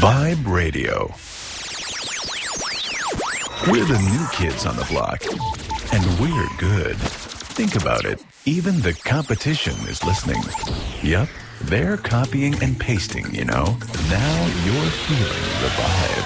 Vibe Radio. We're the new kids on the block, and we're good. Think about it. Even the competition is listening. Yup, they're copying and pasting, you know. Now you're feeling the vibe.